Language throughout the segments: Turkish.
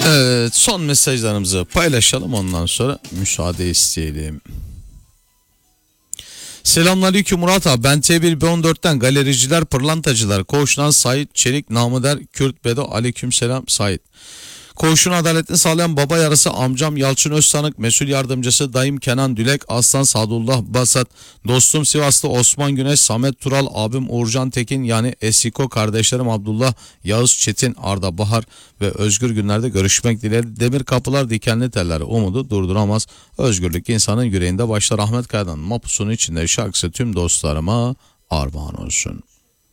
Evet, son mesajlarımızı paylaşalım, ondan sonra müsaade isteyelim. Selamünaleyküm Murat abi, ben T1B14'ten galericiler pırlantacılar Koğuş'tan Sait Çelik, namı der Kürt Bedo. Aleykümselam Sait. Koğuşun adaletini sağlayan baba yarısı amcam Yalçın Öztanık, mesul yardımcısı dayım Kenan Dülek, Aslan Sadullah Basat, dostum Sivaslı Osman Güneş, Samet Tural, abim Uğurcan Tekin, yani Esiko, kardeşlerim Abdullah, Yağız Çetin, Arda Bahar ve özgür günlerde görüşmek dileğiyle. Demir kapılar, dikenli teller umudu durduramaz. Özgürlük insanın yüreğinde başlar. Ahmet Kaya'dan Mapusu'nun içinde şarkısı tüm dostlarıma armağan olsun.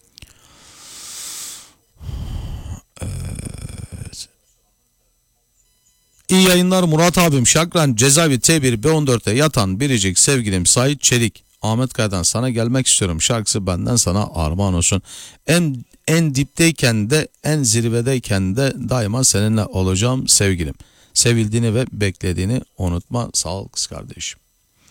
İyi yayınlar Murat abim. Şakran cezaevi T1B14'te yatan biricik sevgilim Sait Çelik. Ahmet Kaya'dan sana gelmek istiyorum şarkısı benden sana armağan olsun. En dipteyken de en zirvedeyken de daima seninle olacağım sevgilim. Sevildiğini ve beklediğini unutma. Sağ ol kız kardeşim.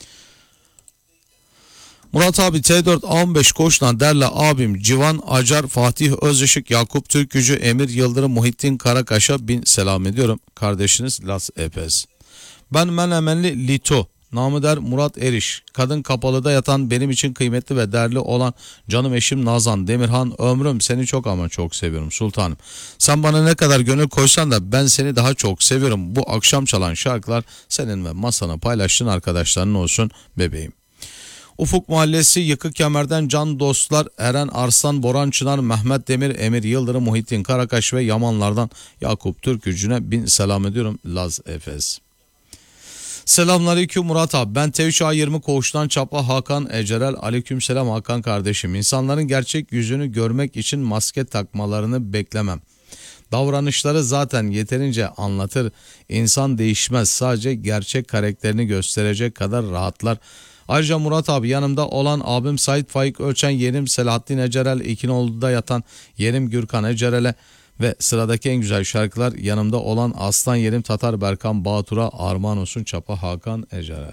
Murat abi T4 A15 Koç'tan Derle abim Civan Acar, Fatih Özışık, Yakup Türkücü, Emir Yıldırım, Muhittin Karakaş'a bin selam ediyorum. Kardeşiniz Las Epes. Ben Menemenli Lito, namı der Murat Eriş. Kadın Kapalı'da yatan benim için kıymetli ve değerli olan canım eşim Nazan Demirhan, ömrüm seni çok ama çok seviyorum sultanım. Sen bana ne kadar gönül koysan da ben seni daha çok seviyorum. Bu akşam çalan şarkılar senin ve masana paylaştığın arkadaşların olsun bebeğim. Ufuk Mahallesi Yıkık Kemer'den can dostlar Eren Arslan, Boran Çınar, Mehmet Demir, Emir Yıldırım, Muhittin Karakaş ve Yamanlardan Yakup Türkücü'ne bin selam ediyorum. Laz Efes. Selamünaleyküm Murat abi, ben T3A20 Koğuş'tan Çapa Hakan Ecerel. Aleykümselam Hakan kardeşim. İnsanların gerçek yüzünü görmek için maske takmalarını beklemem. Davranışları zaten yeterince anlatır. İnsan değişmez, sadece gerçek karakterini gösterecek kadar rahatlar. Ayrıca Murat abi, yanımda olan abim Sait Faik Ölçen, yeğenim Selahattin Ecerel, İkinoğlu'da yatan yeğenim Gürkan Ecerel'e ve sıradaki en güzel şarkılar yanımda olan aslan yeğenim Tatar Berkan Batur'a armağan olsun. Çapa Hakan Ecerel.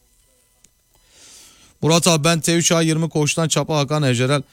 Murat abi, ben T3A20 Koğuş'tan Çapa Hakan Ecerel.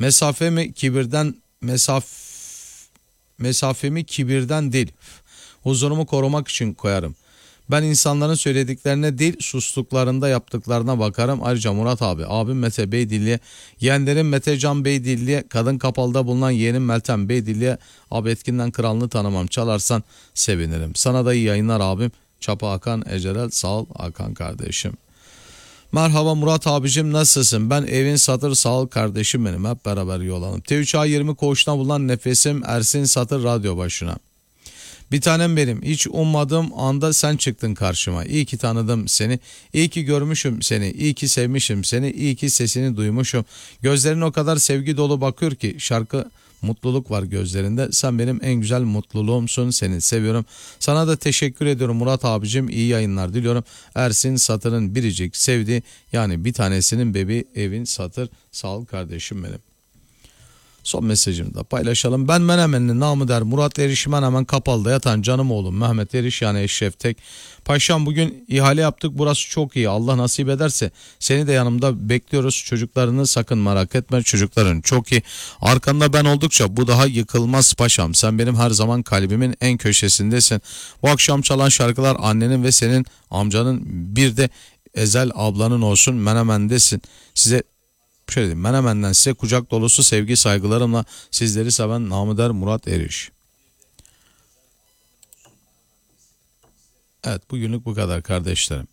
Mesafemi kibirden değil, huzurumu korumak için koyarım. Ben insanların söylediklerine değil, sustuklarında yaptıklarına bakarım. Ayrıca Murat abi, abim Mete Beydilli'ye, yeğenlerim Mete Can Beydilli'ye, Kadın Kapalı'da bulunan yeğenim Meltem Beydilli'ye, abi etkinden kralını tanımam, çalarsan sevinirim. Sana da iyi yayınlar abim. Çapa Hakan Ecerel. Sağ ol Hakan kardeşim. Merhaba Murat abicim, nasılsın? Ben evin satır, sağ ol kardeşim benim, hep beraber yol alalım. T3A20 Koğuş'ta bulunan nefesim Ersin Satır radyo başına. Bir tanem benim, hiç ummadığım anda sen çıktın karşıma. İyi ki tanıdım seni, iyi ki görmüşüm seni, iyi ki sevmişim seni, iyi ki sesini duymuşum. Gözlerin o kadar sevgi dolu bakıyor ki, şarkı mutluluk var gözlerinde. Sen benim en güzel mutluluğumsun, seni seviyorum. Sana da teşekkür ediyorum Murat abicim, iyi yayınlar diliyorum. Ersin Satır'ın biricik sevdiği, yani bir tanesinin bebeği evin Satır. Sağ ol kardeşim benim. Son mesajımı da paylaşalım. Ben Menemenli, namı der Murat Eriş, Menemen Kapalı'da yatan canım oğlum Mehmet Eriş, yani Eşref Tek. Paşam, bugün ihale yaptık, burası çok iyi, Allah nasip ederse seni de yanımda bekliyoruz. Çocuklarını sakın merak etme, çocukların çok iyi. Arkanda ben oldukça bu daha yıkılmaz paşam. Sen benim her zaman kalbimin en köşesindesin. Bu akşam çalan şarkılar annenin ve senin amcanın, bir de Ezel ablanın olsun. Menemen'desin. Size şöyle diyeyim, Menemen'den size kucak dolusu sevgi saygılarımla, sizleri seven namı der Murat Eriş. Evet, bugünlük bu kadar kardeşlerim.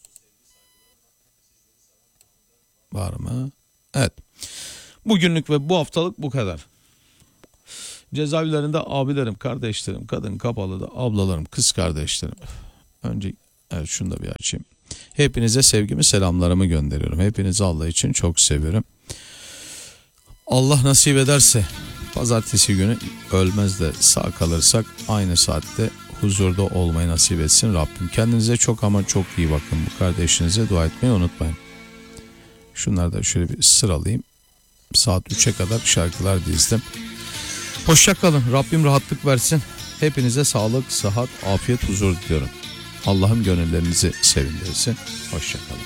Var mı? Evet. Bugünlük ve bu haftalık bu kadar. Cezaevlerinde abilerim, kardeşlerim, Kadın Kapalı'da ablalarım, kız kardeşlerim. Önce evet, şunu da bir açayım. Hepinize sevgimi, selamlarımı gönderiyorum. Hepinizi Allah için çok seviyorum. Allah nasip ederse pazartesi günü ölmez de sağ kalırsak aynı saatte huzurda olmayı nasip etsin Rabbim. Kendinize çok ama çok iyi bakın. Bu kardeşinize dua etmeyi unutmayın. Şunları da şöyle bir sıralayayım. Saat 3'e kadar şarkılar dizdim. Hoşça kalın. Rabbim rahatlık versin. Hepinize sağlık, sıhhat, afiyet, huzur diliyorum. Allah'ım gönüllerinizi sevindirsin. Hoşça kalın.